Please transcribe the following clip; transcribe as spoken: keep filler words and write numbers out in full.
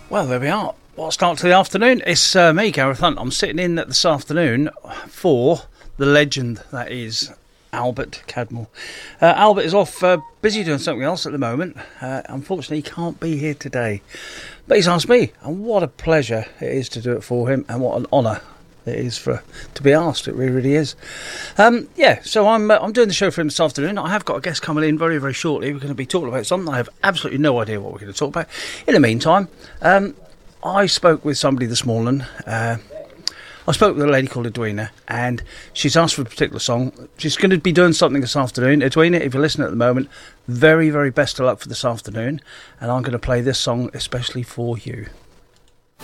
Well, there we are. What a start to the afternoon. It's uh, me, Gareth Hunt. I'm sitting in this afternoon for the legend that is Albert Cadmore. Uh, Albert is off uh, busy doing something else at the moment. Uh, unfortunately, he can't be here today. But he's asked me, and what a pleasure it is to do it for him, and what an honour it is for to be asked. It really, really is. Um, yeah, so I'm uh, I'm doing the show for him this afternoon. I have got a guest coming in very, very shortly. We're going to be talking about something. I have absolutely no idea what we're going to talk about. In the meantime, um, I spoke with somebody this morning. Uh, I spoke with a lady called Edwina, and she's asked for a particular song. She's going to be doing something this afternoon. Edwina, if you're listening at the moment, very, very best of luck for this afternoon. And I'm going to play this song especially for you.